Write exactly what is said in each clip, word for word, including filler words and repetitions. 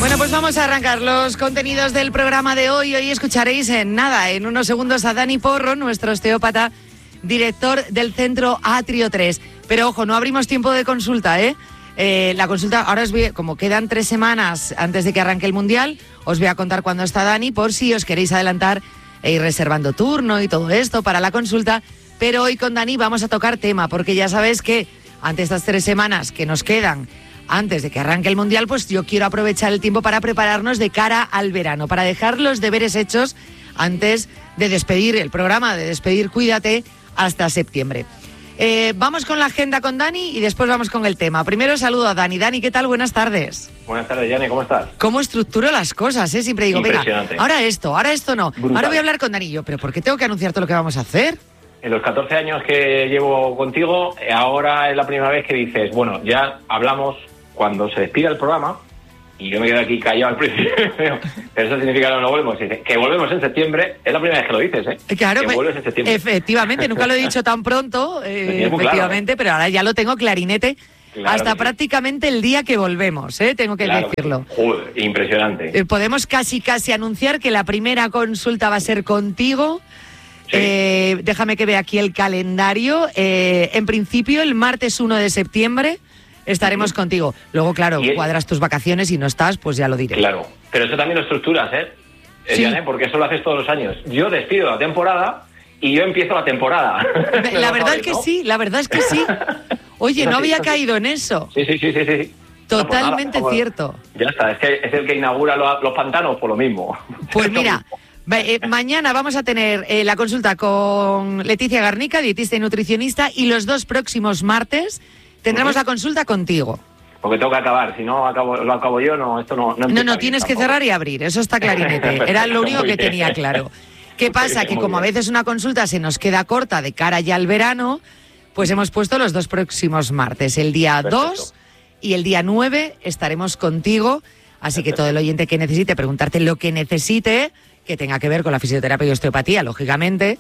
Bueno, pues vamos a arrancar los contenidos del programa de hoy. Hoy escucharéis en nada, en unos segundos, a Dani Porro, nuestro osteópata, director del Centro Atrio tres. Pero ojo, no abrimos tiempo de consulta, ¿eh? Eh, la consulta, ahora os voy, como quedan tres semanas antes de que arranque el Mundial, os voy a contar cuándo está Dani, por si os queréis adelantar e ir reservando turno y todo esto para la consulta. Pero hoy con Dani vamos a tocar tema, porque ya sabéis que ante estas tres semanas que nos quedan antes de que arranque el Mundial, pues yo quiero aprovechar el tiempo para prepararnos de cara al verano, para dejar los deberes hechos antes de despedir el programa, de despedir Cuídate hasta septiembre. Eh, vamos con la agenda con Dani y después vamos con el tema. Primero saludo a Dani. Dani, ¿qué tal? Buenas tardes. Buenas tardes, Yane, ¿cómo estás? ¿Cómo estructuro las cosas? Eh? Siempre digo, venga, ahora esto, ahora esto no. Brutal. Ahora voy a hablar con Dani. Yo, ¿pero por qué tengo que anunciar todo lo que vamos a hacer? En los catorce años que llevo contigo, ahora es la primera vez que dices, bueno, ya hablamos cuando se despida el programa, y yo me quedo aquí callado al principio, pero eso significa que no volvemos. Que volvemos en septiembre, es la primera vez que lo dices, ¿eh? Claro, que vuelves en septiembre. Efectivamente, nunca lo he dicho tan pronto, eh, efectivamente, claro, ¿eh? Pero ahora ya lo tengo clarinete, claro, hasta prácticamente sí. El día que volvemos, ¿eh? Tengo que claro, decirlo. Joder, impresionante. Eh, podemos casi, casi anunciar que la primera consulta va a ser contigo. Sí. Eh, déjame que vea aquí el calendario. Eh, en principio, el martes uno de septiembre estaremos uh-huh. contigo. Luego, claro, el... cuadras tus vacaciones y no estás, pues ya lo diré. Claro, pero eso también lo estructuras, ¿eh? Sí. Diane, porque eso lo haces todos los años. Yo despido la temporada y yo empiezo la temporada. La verdad sabes, es que ¿no? sí, la verdad es que sí. Oye, no había caído en eso. Sí, sí, sí, sí, sí. Totalmente no, pues nada, cierto. Pues, ya está, es que es el que inaugura los, los pantanos, por lo mismo. Pues mira, eh, mañana vamos a tener eh, la consulta con Leticia Garnica, dietista y nutricionista, y los dos próximos martes tendremos uh-huh. la consulta contigo. Porque tengo que acabar, si no acabo, lo acabo yo, no, esto no... No, no, no tienes tampoco. Que cerrar y abrir, eso está clarinete, era lo único que tenía claro. ¿Qué pasa? Que como a veces una consulta se nos queda corta de cara ya al verano, pues hemos puesto los dos próximos martes, el día Perfecto. dos y el día nueve estaremos contigo, así Perfecto. Que todo el oyente que necesite preguntarte lo que necesite, que tenga que ver con la fisioterapia y osteopatía, lógicamente,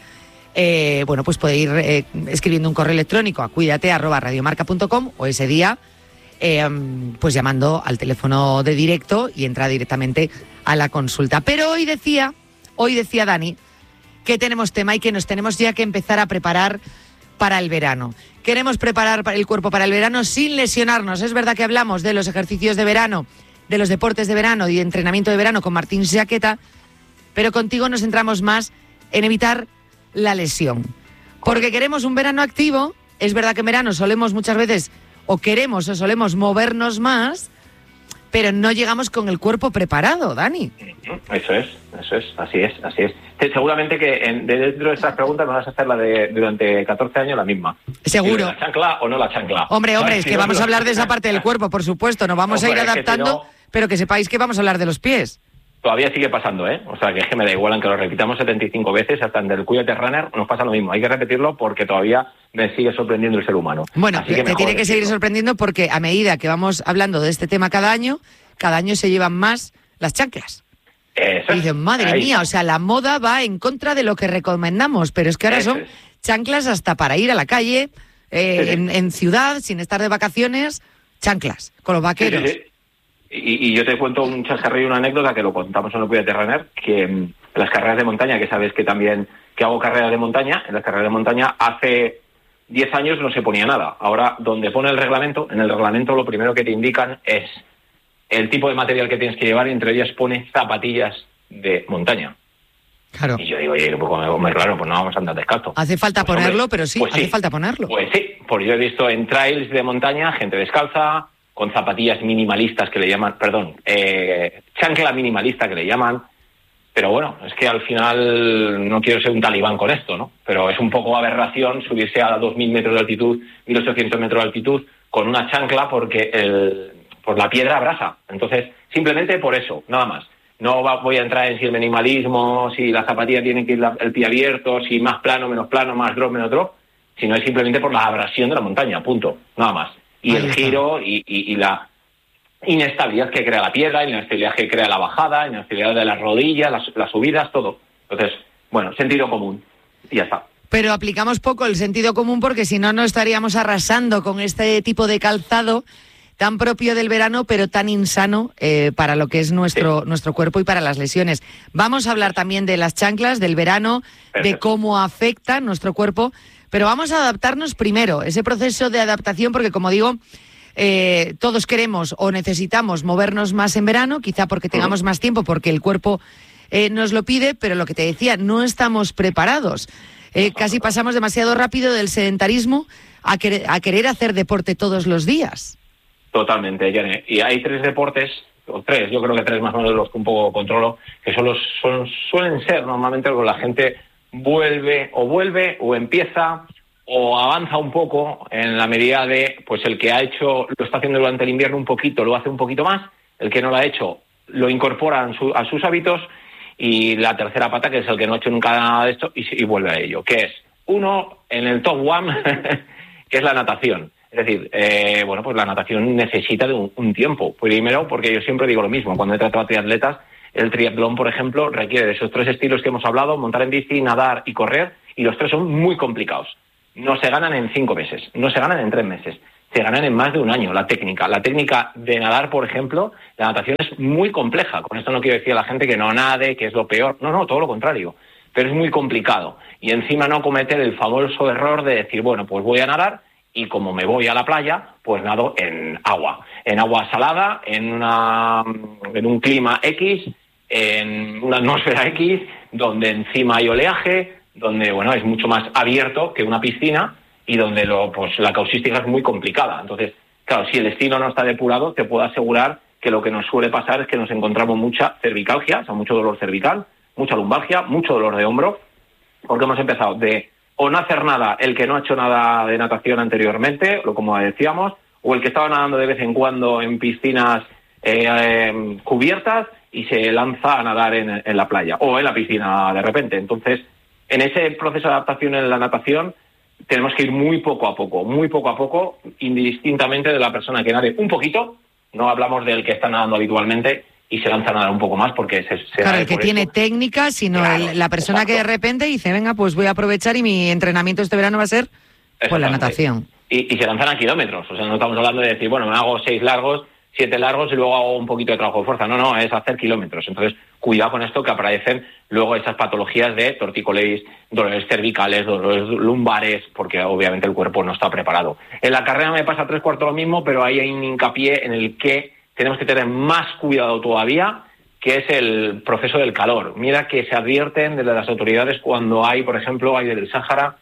eh, bueno, pues puede ir eh, escribiendo un correo electrónico a cuídate arroba radiomarca punto com o ese día, eh, pues llamando al teléfono de directo y entra directamente a la consulta. Pero hoy decía, hoy decía Dani, que tenemos tema y que nos tenemos ya que empezar a preparar para el verano. Queremos preparar el cuerpo para el verano sin lesionarnos. Es verdad que hablamos de los ejercicios de verano, de los deportes de verano y de entrenamiento de verano con Martín Jaqueta, pero contigo nos centramos más en evitar la lesión. Porque queremos un verano activo. Es verdad que en verano solemos muchas veces, o queremos o solemos movernos más, pero no llegamos con el cuerpo preparado, Dani. Eso es, eso es, así es, así es. Seguramente que en, de dentro de estas preguntas me vas a hacer la de durante catorce años la misma. Seguro. ¿La chancla o no la chancla? Hombre, hombre, es que vamos a hablar de esa parte del cuerpo, por supuesto, nos vamos no, a ir adaptando, si no, pero que sepáis que vamos a hablar de los pies. Todavía sigue pasando, ¿eh? O sea, que es que me da igual, aunque lo repitamos setenta y cinco veces, hasta en el Cuídate Runner nos pasa lo mismo. Hay que repetirlo porque todavía me sigue sorprendiendo el ser humano. Bueno, Así que te tiene que seguir sorprendiendo porque a medida que vamos hablando de este tema cada año, cada año se llevan más las chanclas. Eso y dicen, madre ahí. mía, o sea, la moda va en contra de lo que recomendamos, pero es que ahora Eso son es. chanclas hasta para ir a la calle, eh, sí, sí. En, en ciudad, sin estar de vacaciones, chanclas, con los vaqueros. Sí, sí, sí. Y, y yo te cuento un chascarrillo, una anécdota que lo contamos en el Cuídate Runner, que en las carreras de montaña, que sabes que también que hago carreras de montaña, en las carreras de montaña hace diez años no se ponía nada. Ahora, donde pone el reglamento, en el reglamento lo primero que te indican es el tipo de material que tienes que llevar, y entre ellas pone zapatillas de montaña. Claro. Y yo digo, oye, pues claro, pues no vamos a andar descalzo. Hace falta pues, ponerlo, hombre, pero sí, pues hace sí. falta ponerlo. Pues sí, porque yo he visto en trails de montaña gente descalza, con zapatillas minimalistas que le llaman, perdón, eh, chancla minimalista que le llaman, pero bueno, es que al final no quiero ser un talibán con esto, ¿no? Pero es un poco aberración subirse a dos mil metros de altitud, mil ochocientos metros de altitud, con una chancla porque el, por la piedra abrasa. Entonces, simplemente por eso, nada más. No va, voy a entrar en si el minimalismo, si la zapatilla tiene que ir la, el pie abierto, si más plano, menos plano, más drop, menos drop, sino es simplemente por la abrasión de la montaña, punto, nada más. Y el giro y, y, y la inestabilidad que crea la piedra, y la inestabilidad que crea la bajada, la inestabilidad de las rodillas, las, las subidas, todo. Entonces, bueno, sentido común. Y ya está. Pero aplicamos poco el sentido común porque si no, no estaríamos arrasando con este tipo de calzado tan propio del verano, pero tan insano eh, para lo que es nuestro, sí. nuestro cuerpo y para las lesiones. Vamos a hablar también de las chanclas, del verano, Perfecto. de cómo afectan nuestro cuerpo, pero vamos a adaptarnos primero, ese proceso de adaptación, porque como digo, eh, todos queremos o necesitamos movernos más en verano, quizá porque tengamos uh-huh. más tiempo, porque el cuerpo eh, nos lo pide, pero lo que te decía, no estamos preparados. Eh, casi pasamos demasiado rápido del sedentarismo a querer, a querer hacer deporte todos los días. Totalmente, Jenny. Y hay tres deportes, o tres, yo creo que tres más o menos los que un poco controlo, que son los, son, suelen ser normalmente lo que la gente vuelve o vuelve o empieza o avanza un poco en la medida de, pues el que ha hecho, lo está haciendo durante el invierno un poquito, lo hace un poquito más, el que no lo ha hecho lo incorpora en su, a sus hábitos, y la tercera pata, que es el que no ha hecho nunca nada de esto y, y vuelve a ello, que es, uno, en el top one, que es la natación. Es decir, eh, bueno, pues la natación necesita de un, un tiempo. Primero, porque yo siempre digo lo mismo, cuando he tratado a triatletas, el triatlón, por ejemplo, requiere de esos tres estilos que hemos hablado, montar en bici, nadar y correr, y los tres son muy complicados. No se ganan en cinco meses, no se ganan en tres meses, se ganan en más de un año. La técnica, la técnica de nadar, por ejemplo, la natación es muy compleja. Con esto no quiero decir a la gente que no nade, que es lo peor. No, no, todo lo contrario. Pero es muy complicado. Y encima no cometer el famoso error de decir, bueno, pues voy a nadar, y como me voy a la playa, pues nado en agua, en agua salada, en una en un clima X, en una atmósfera X, donde encima hay oleaje, donde bueno es mucho más abierto que una piscina y donde lo pues la causística es muy complicada. Entonces, claro, si el destino no está depurado, te puedo asegurar que lo que nos suele pasar es que nos encontramos mucha cervicalgia, o sea, mucho dolor cervical, mucha lumbalgia, mucho dolor de hombro, porque hemos empezado de o no hacer nada el que no ha hecho nada de natación anteriormente, o como decíamos, o el que estaba nadando de vez en cuando en piscinas eh, eh, cubiertas y se lanza a nadar en, en la playa o en la piscina de repente. Entonces, en ese proceso de adaptación en la natación tenemos que ir muy poco a poco, muy poco a poco, indistintamente de la persona que nade un poquito. No hablamos del que está nadando habitualmente y se lanza a nadar un poco más porque se... se claro, el que tiene eso. técnica, sino claro, el, la persona exacto. que de repente dice, venga, pues voy a aprovechar y mi entrenamiento este verano va a ser pues la natación. Y, y se lanzan a kilómetros, o sea, no estamos hablando de decir, bueno, me hago seis largos, siete largos y luego hago un poquito de trabajo de fuerza. No, no, es hacer kilómetros. Entonces, cuidado con esto, que aparecen luego esas patologías de tortícolis, dolores cervicales, dolores lumbares, porque obviamente el cuerpo no está preparado. En la carrera me pasa tres cuartos lo mismo, pero ahí hay un hincapié en el que tenemos que tener más cuidado todavía, que es el proceso del calor. Mira que se advierten desde las autoridades cuando hay, por ejemplo, aire del Sáhara,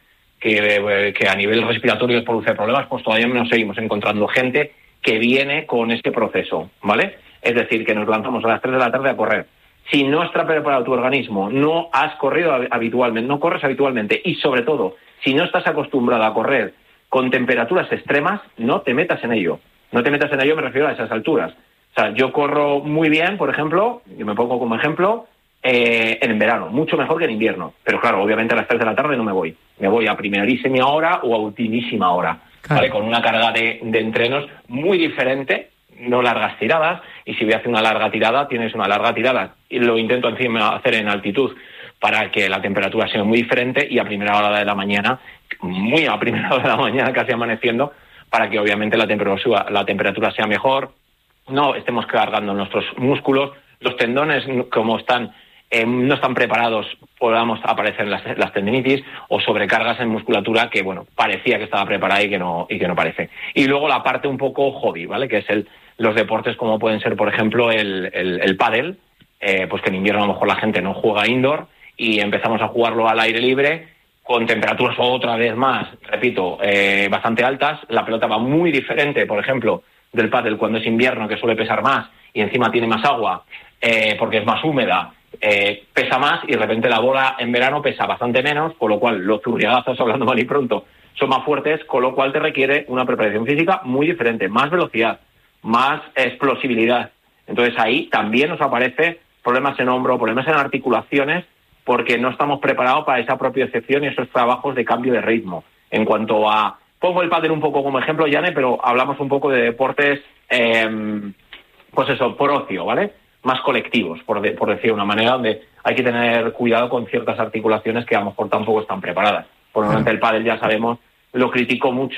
que, que a nivel respiratorio produce problemas, pues todavía nos seguimos encontrando gente que viene con este proceso, ¿vale? Es decir, que nos lanzamos a las tres de la tarde a correr. Si no está preparado tu organismo, no has corrido habitualmente, no corres habitualmente, y sobre todo, si no estás acostumbrado a correr con temperaturas extremas, no te metas en ello. No te metas en ello, me refiero a esas alturas. O sea, yo corro muy bien, por ejemplo, yo me pongo como ejemplo, eh, en verano, mucho mejor que en invierno. Pero claro, obviamente a las tres de la tarde no me voy. Me voy a primerísima hora o a ultimísima hora, claro. ¿Vale? Con una carga de, de entrenos muy diferente, no largas tiradas, y si voy a hacer una larga tirada, tienes una larga tirada. Y lo intento encima hacer en altitud para que la temperatura sea muy diferente, y a primera hora de la mañana, muy a primera hora de la mañana, casi amaneciendo, para que obviamente la temperatura, la temperatura sea mejor, no estemos cargando nuestros músculos, los tendones como están eh, no están preparados, podamos aparecer las, las tendinitis o sobrecargas en musculatura que, bueno, parecía que estaba preparada y que no y que no parece. Y luego la parte un poco hobby, ¿vale? Que es el los deportes como pueden ser, por ejemplo, el, el, el pádel, eh, pues que en invierno a lo mejor la gente no juega indoor y empezamos a jugarlo al aire libre, con temperaturas otra vez más, repito, eh, bastante altas. La pelota va muy diferente, por ejemplo, del pádel cuando es invierno, que suele pesar más y encima tiene más agua, eh, porque es más húmeda, eh, pesa más, y de repente la bola en verano pesa bastante menos, con lo cual los zurriagazos, hablando mal y pronto, son más fuertes, con lo cual te requiere una preparación física muy diferente, más velocidad, más explosibilidad. Entonces ahí también nos aparece problemas en hombro, problemas en articulaciones, porque no estamos preparados para esa propiocepción y esos trabajos de cambio de ritmo. En cuanto a... Pongo el pádel un poco como ejemplo, Yane, pero hablamos un poco de deportes, eh, pues eso, por ocio, ¿vale? Más colectivos, por, de, por decir de una manera, donde hay que tener cuidado con ciertas articulaciones que a lo mejor tampoco están preparadas. Por lo tanto, el pádel, ya sabemos, lo critico mucho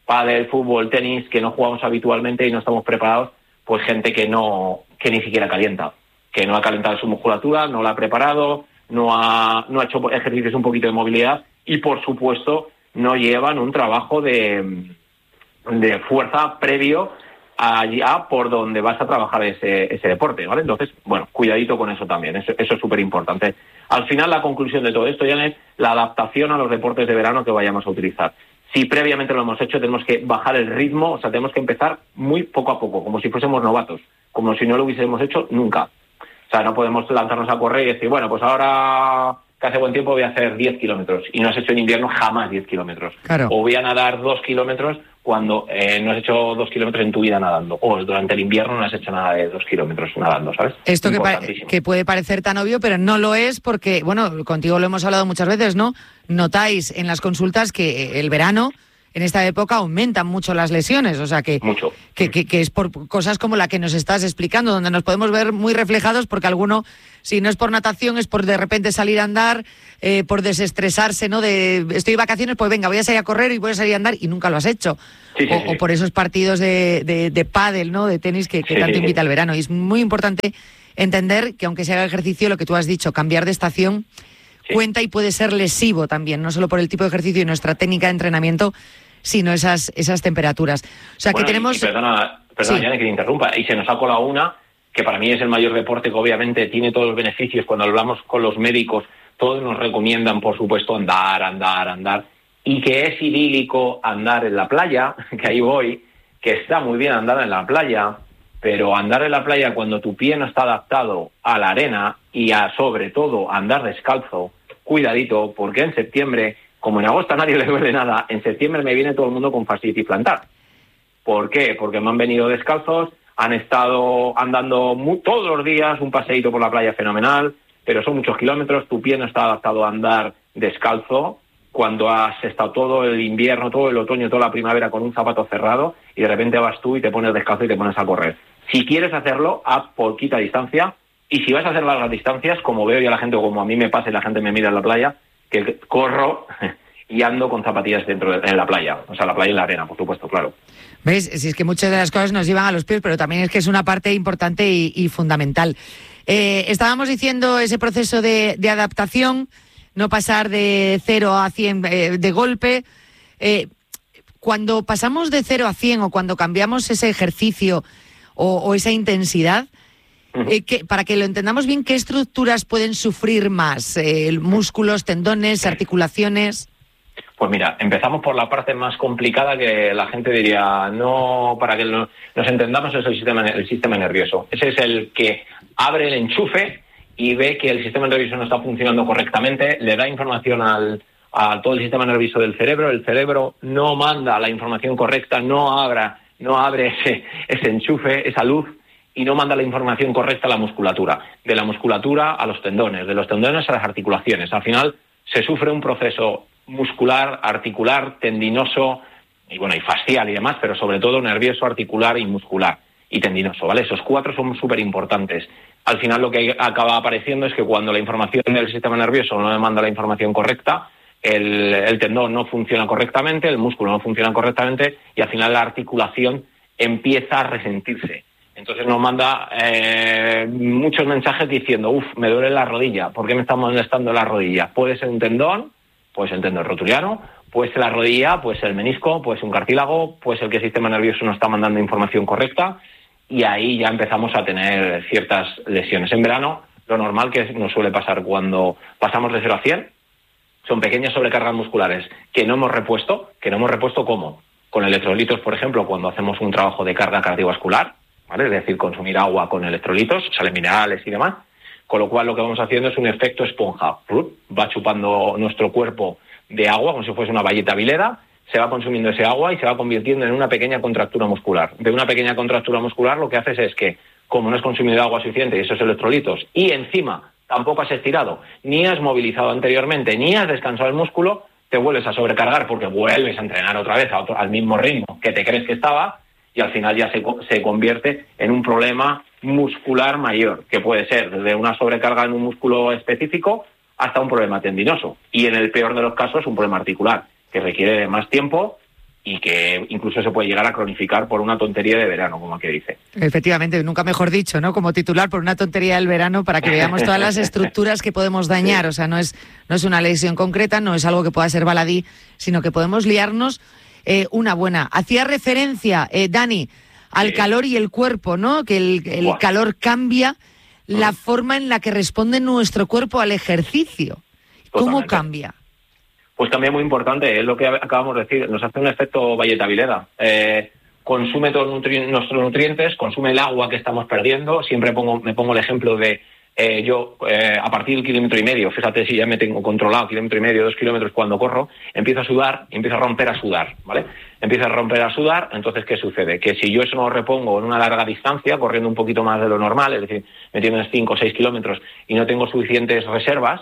pádel, fútbol, tenis, que no jugamos habitualmente y no estamos preparados, pues gente que no que ni siquiera calienta, que no ha calentado su musculatura, no la ha preparado, no ha, no ha hecho ejercicios un poquito de movilidad y, por supuesto, no llevan un trabajo de, de fuerza previo allá por donde vas a trabajar ese, ese deporte, ¿vale? Entonces, bueno, cuidadito con eso también, eso, eso es súper importante. Al final, la conclusión de todo esto ya es la adaptación a los deportes de verano que vayamos a utilizar. Si previamente lo hemos hecho, tenemos que bajar el ritmo, o sea, tenemos que empezar muy poco a poco, como si fuésemos novatos, como si no lo hubiésemos hecho nunca. O sea, no podemos lanzarnos a correr y decir, bueno, pues ahora que hace buen tiempo voy a hacer diez kilómetros y no has hecho en invierno jamás diez kilómetros. Claro. O voy a nadar dos kilómetros cuando eh, no has hecho dos kilómetros en tu vida nadando. O durante el invierno no has hecho nada de dos kilómetros nadando, ¿sabes? Esto que, pa- que puede parecer tan obvio, pero no lo es porque, bueno, contigo lo hemos hablado muchas veces, ¿no? Notáis en las consultas que el verano, en esta época, aumentan mucho las lesiones, o sea que, mucho. que, que, que es por cosas como la que nos estás explicando, donde nos podemos ver muy reflejados porque alguno, si no es por natación, es por de repente salir a andar, eh, por desestresarse, ¿no? De estoy de vacaciones, pues venga, voy a salir a correr y voy a salir a andar y nunca lo has hecho. Sí, sí, o, sí. o por esos partidos de, de, de pádel, ¿no? De tenis que, que sí, tanto sí, invita sí. el verano. Y es muy importante entender que aunque se haga ejercicio, lo que tú has dicho, cambiar de estación sí. cuenta y puede ser lesivo también, no solo por el tipo de ejercicio y nuestra técnica de entrenamiento, sino esas esas temperaturas. O sea, bueno, que tenemos... Y, y perdona, perdona sí. Yane, que te interrumpa. Y se nos ha colado una que para mí es el mayor deporte, que obviamente tiene todos los beneficios. Cuando hablamos con los médicos, todos nos recomiendan, por supuesto, andar, andar, andar. Y que es idílico andar en la playa, que ahí voy, que está muy bien andar en la playa, pero andar en la playa cuando tu pie no está adaptado a la arena y a, sobre todo, andar descalzo, cuidadito, porque en septiembre, como en agosto a nadie le duele nada, en septiembre me viene todo el mundo con fascitis plantar. ¿Por qué? Porque me han venido descalzos, han estado andando muy, todos los días, un paseíto por la playa fenomenal, pero son muchos kilómetros, tu pie no está adaptado a andar descalzo, cuando has estado todo el invierno, todo el otoño, toda la primavera con un zapato cerrado y de repente vas tú y te pones descalzo y te pones a correr. Si quieres hacerlo, haz poquita distancia, y si vas a hacer largas distancias, como veo yo a la gente, o como a mí me pasa y la gente me mira en la playa, que corro y ando con zapatillas dentro de en la playa, o sea, la playa y la arena, por supuesto, claro. ¿Ves? Si es que muchas de las cosas nos llevan a los pies, pero también es que es una parte importante y, y fundamental. Eh, estábamos diciendo ese proceso de, de adaptación, no pasar de cero a cien eh, de golpe. Eh, cuando pasamos de cero a cien o cuando cambiamos ese ejercicio o, o esa intensidad, eh, que, para que lo entendamos bien, ¿qué estructuras pueden sufrir más? Eh, ¿Músculos, tendones, articulaciones? Pues mira, empezamos por la parte más complicada, que la gente diría, no, para que lo, nos entendamos, es el sistema, el sistema nervioso. Ese es el que abre el enchufe y ve que el sistema nervioso no está funcionando correctamente, le da información al, a todo el sistema nervioso del cerebro, el cerebro no manda la información correcta, no abre, no abre ese, ese enchufe, esa luz, y no manda la información correcta a la musculatura. De la musculatura a los tendones, de los tendones a las articulaciones. Al final se sufre un proceso muscular, articular, tendinoso, y bueno, y fascial y demás, pero sobre todo nervioso, articular y muscular y tendinoso, ¿vale? Esos cuatro son súper importantes. Al final lo que acaba apareciendo es que cuando la información del sistema nervioso no le manda la información correcta, el, el tendón no funciona correctamente, el músculo no funciona correctamente y al final la articulación empieza a resentirse. Entonces nos manda eh, muchos mensajes diciendo, uff, me duele la rodilla, ¿por qué me está molestando la rodilla? Puede ser un tendón, puede ser un tendón rotuliano, puede ser la rodilla, puede ser el menisco, puede ser un cartílago, puede ser que el sistema nervioso no está mandando información correcta, y ahí ya empezamos a tener ciertas lesiones. En verano, lo normal que nos suele pasar cuando pasamos de cero a cien son pequeñas sobrecargas musculares que no hemos repuesto, que no hemos repuesto ¿cómo? Con electrolitos, por ejemplo, cuando hacemos un trabajo de carga cardiovascular, ¿vale? Es decir, consumir agua con electrolitos, sales minerales y demás, con lo cual lo que vamos haciendo es un efecto esponja. Va chupando nuestro cuerpo de agua como si fuese una bayeta vileda, se va consumiendo ese agua y se va convirtiendo en una pequeña contractura muscular. De una pequeña contractura muscular lo que haces es que, como no has consumido agua suficiente y esos electrolitos, y encima tampoco has estirado, ni has movilizado anteriormente, ni has descansado el músculo, te vuelves a sobrecargar porque vuelves a entrenar otra vez a otro, al mismo ritmo que te crees que estaba, y al final ya se, se convierte en un problema muscular mayor, que puede ser desde una sobrecarga en un músculo específico hasta un problema tendinoso. Y en el peor de los casos, un problema articular, que requiere de más tiempo y que incluso se puede llegar a cronificar por una tontería de verano, como aquí dice. Efectivamente, nunca mejor dicho, ¿no? Como titular, por una tontería del verano, para que veamos todas las estructuras que podemos dañar. O sea, no es, no es una lesión concreta, no es algo que pueda ser baladí, sino que podemos liarnos eh, una buena. Hacía referencia, eh, Dani, al sí. calor y el cuerpo, ¿no? Que el, el calor cambia la uh-huh. forma en la que responde nuestro cuerpo al ejercicio. ¿Cómo Totalmente. cambia? Pues cambia muy importante, es lo que acabamos de decir, nos hace un efecto Valletta-Vileda. Eh, consume todos nutri- nuestros nutrientes, consume el agua que estamos perdiendo. Siempre pongo, me pongo el ejemplo de eh, yo, eh, a partir del kilómetro y medio, fíjate si ya me tengo controlado, kilómetro y medio, dos kilómetros cuando corro, empiezo a sudar y empiezo a romper a sudar, ¿vale? Empiezo a romper a sudar, entonces, ¿qué sucede? Que si yo eso no lo repongo en una larga distancia, corriendo un poquito más de lo normal, es decir, metiendo en cinco o seis kilómetros y no tengo suficientes reservas,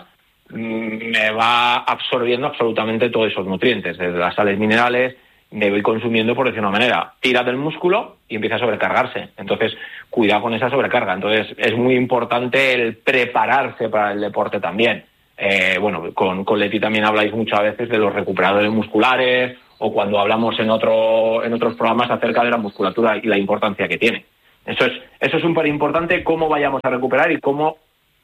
me va absorbiendo absolutamente todos esos nutrientes, desde las sales minerales, me voy consumiendo, por decir una manera, tira del músculo y empieza a sobrecargarse. Entonces, cuidado con esa sobrecarga. Entonces, es muy importante el prepararse para el deporte también. Eh, bueno, con, con Leti también habláis muchas veces de los recuperadores musculares, o cuando hablamos en otro en otros programas acerca de la musculatura y la importancia que tiene. Eso es eso es súper importante, cómo vayamos a recuperar y cómo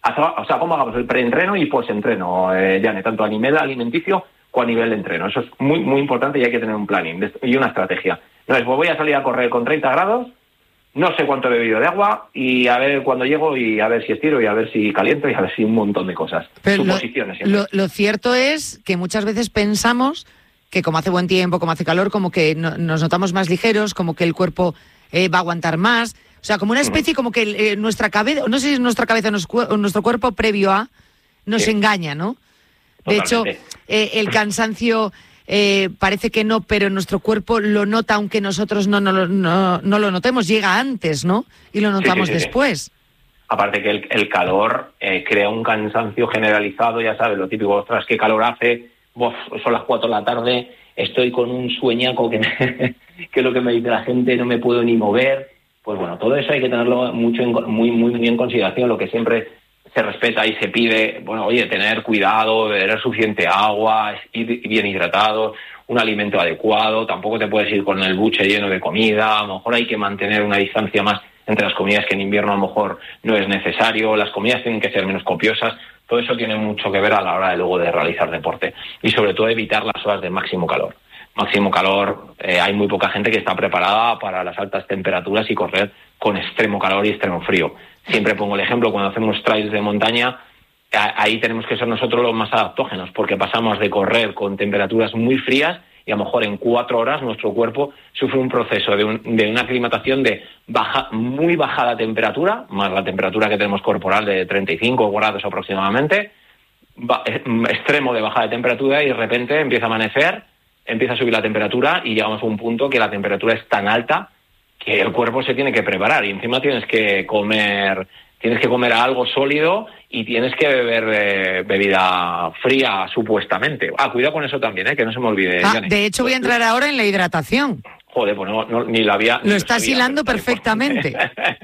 o sea, cómo hagamos el preentreno y postentreno, eh, Jane, tanto a nivel alimenticio como a nivel de entreno. Eso es muy muy importante y hay que tener un planning y una estrategia. No es, pues voy a salir a correr con treinta grados, no sé cuánto he bebido de agua y a ver cuándo llego y a ver si estiro y a ver si caliento y a ver si un montón de cosas. Pero Suposiciones lo, lo, lo cierto es que muchas veces pensamos que como hace buen tiempo, como hace calor, como que no, nos notamos más ligeros, como que el cuerpo eh, va a aguantar más. O sea, como una especie, como que eh, nuestra cabeza, no sé si es nuestra cabeza o nuestro cuerpo previo a, nos sí. engaña, ¿no? De Totalmente. hecho, eh, el cansancio eh, parece que no, pero nuestro cuerpo lo nota, aunque nosotros no, no, no, no lo notemos, llega antes, ¿no? Y lo notamos sí, sí, sí, después. Sí. Aparte que el, el calor eh, crea un cansancio generalizado, ya sabes, lo típico, ostras, qué calor hace, uf, son las cuatro de la tarde, estoy con un sueñaco que, me, que es lo que me dice la gente, no me puedo ni mover. Pues bueno, todo eso hay que tenerlo mucho en, muy, muy, muy en consideración, lo que siempre se respeta y se pide, bueno, oye, tener cuidado, beber suficiente agua, ir bien hidratado, un alimento adecuado, tampoco te puedes ir con el buche lleno de comida, a lo mejor hay que mantener una distancia más entre las comidas que en invierno a lo mejor no es necesario, las comidas tienen que ser menos copiosas, todo eso tiene mucho que ver a la hora de luego de realizar deporte y sobre todo evitar las horas de máximo calor. Máximo calor, eh, hay muy poca gente que está preparada para las altas temperaturas y correr con extremo calor y extremo frío. Siempre pongo el ejemplo, cuando hacemos trails de montaña, a, ahí tenemos que ser nosotros los más adaptógenos, porque pasamos de correr con temperaturas muy frías y a lo mejor en cuatro horas nuestro cuerpo sufre un proceso de, un, de una aclimatación de baja, muy bajada temperatura, más la temperatura que tenemos corporal de treinta y cinco grados aproximadamente, va, extremo de bajada de temperatura y de repente empieza a amanecer, empieza a subir la temperatura y llegamos a un punto que la temperatura es tan alta que el cuerpo se tiene que preparar y encima tienes que comer tienes que comer algo sólido y tienes que beber eh, bebida fría supuestamente. Ah, cuidado con eso también, ¿eh? Que no se me olvide. Ah, de hecho voy a entrar ahora en la hidratación. Joder, pues no, no, ni la había... Lo estás hilando perfectamente.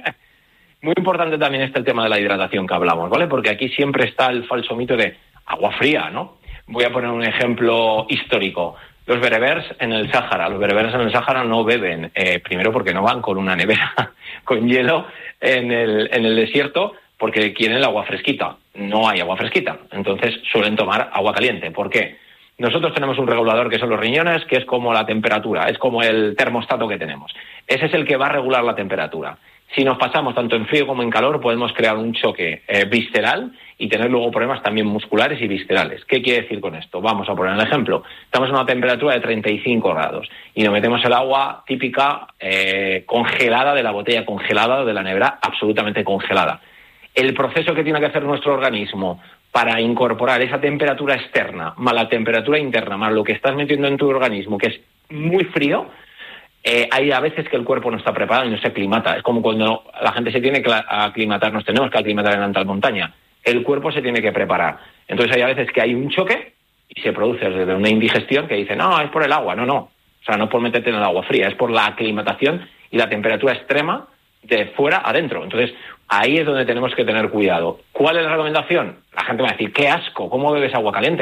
Muy importante también está el tema de la hidratación que hablamos, ¿vale? Porque aquí siempre está el falso mito de agua fría, ¿no? Voy a poner un ejemplo histórico. Los bereberes en el Sáhara, los bereberes en el Sáhara no beben, eh, primero porque no van con una nevera con hielo en el, en el desierto, porque quieren el agua fresquita. No hay agua fresquita, entonces suelen tomar agua caliente. ¿Por qué? Nosotros tenemos un regulador que son los riñones, que es como la temperatura, es como el termostato que tenemos. Ese es el que va a regular la temperatura. Si nos pasamos tanto en frío como en calor, podemos crear un choque eh, visceral y tener luego problemas también musculares y viscerales. ¿Qué quiere decir con esto? Vamos a poner un ejemplo. Estamos en una temperatura de treinta y cinco grados y nos metemos el agua típica eh, congelada de la botella congelada o de la nevera absolutamente congelada. El proceso que tiene que hacer nuestro organismo para incorporar esa temperatura externa más la temperatura interna más lo que estás metiendo en tu organismo, que es muy frío, Eh, hay a veces que el cuerpo no está preparado y no se aclimata. Es como cuando la gente se tiene que aclimatar, nos tenemos que aclimatar en alta montaña. El cuerpo se tiene que preparar. Entonces hay a veces que hay un choque y se produce desde una indigestión que dice, no, es por el agua. No, no. O sea, no por meterte en el agua fría, es por la aclimatación y la temperatura extrema de fuera adentro. Entonces ahí es donde tenemos que tener cuidado. ¿Cuál es la recomendación? La gente va a decir, qué asco, ¿cómo bebes agua caliente?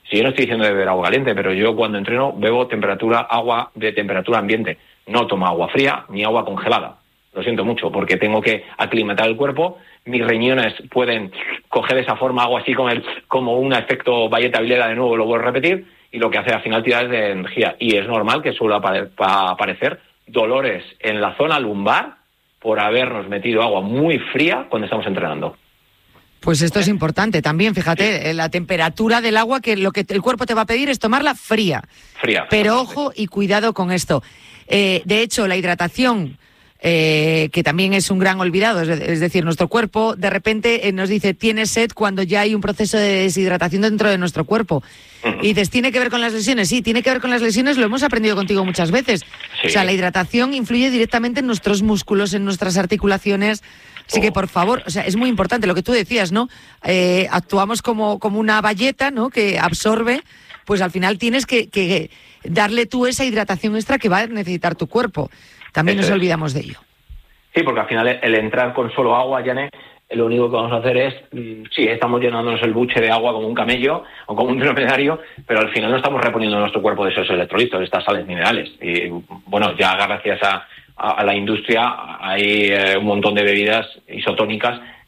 Si yo no estoy diciendo de beber agua caliente, pero yo cuando entreno bebo temperatura, agua de temperatura ambiente. No tomo agua fría ni agua congelada. Lo siento mucho, porque tengo que aclimatar el cuerpo. Mis riñones pueden coger esa forma, hago así como, el, como un efecto Valletta Vileda, de nuevo lo vuelvo a repetir, y lo que hace al final tirar es de energía. Y es normal que suele apare- aparecer dolores en la zona lumbar por habernos metido agua muy fría cuando estamos entrenando. Pues esto es importante también, fíjate, sí. La temperatura del agua, que lo que el cuerpo te va a pedir es tomarla fría. Fría. Pero ojo y cuidado con esto. Eh, de hecho, la hidratación, eh, que también es un gran olvidado, es, es decir, nuestro cuerpo de repente eh, nos dice tienes sed cuando ya hay un proceso de deshidratación dentro de nuestro cuerpo. Uh-huh. Y dices, ¿tiene que ver con las lesiones? Sí, tiene que ver con las lesiones, lo hemos aprendido contigo muchas veces. Sí. O sea, la hidratación influye directamente en nuestros músculos, en nuestras articulaciones. Así que, por favor, o sea, es muy importante lo que tú decías, ¿no? Eh, actuamos como, como una bayeta, ¿no?, que absorbe, pues al final tienes que, que darle tú esa hidratación extra que va a necesitar tu cuerpo. También Eso nos olvidamos es. de ello. Sí, porque al final el entrar con solo agua, Yane, lo único que vamos a hacer es, sí, estamos llenándonos el buche de agua como un camello o como un dromedario, pero al final no estamos reponiendo a nuestro cuerpo de esos electrolitos, de estas sales minerales. Y bueno, ya gracias a a la industria hay eh, un montón de bebidas isotónicas